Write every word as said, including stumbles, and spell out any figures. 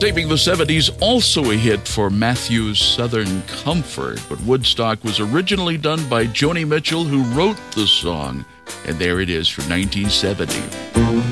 Taping the seventies, also a hit for Matthew's Southern Comfort, but Woodstock was originally done by Joni Mitchell, who wrote the song. And there it is from nineteen seventy.